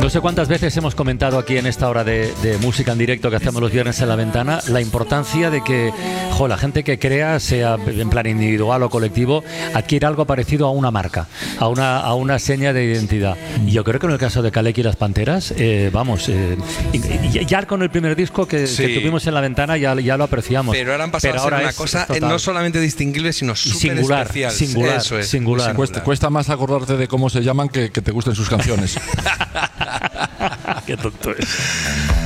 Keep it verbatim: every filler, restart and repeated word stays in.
No sé cuántas veces hemos comentado aquí en esta hora de, de música en directo que hacemos los viernes en La Ventana la importancia de que jo, la gente que crea, sea en plan individual o colectivo, adquiera algo parecido a una marca, a una, a una seña de identidad. Y yo creo que en el caso de Kaleki y las Panteras, eh, vamos, eh, y, ya con el primer disco que, sí. que tuvimos en La Ventana ya, ya lo apreciamos. Pero ahora han pasado Pero a ser una es, cosa es no solamente distinguible, sino súper singular, especial. Singular, Eso es, singular. Sí, cuesta, cuesta más acordarte de cómo se llaman que que te gusten sus canciones. Qué tonto es.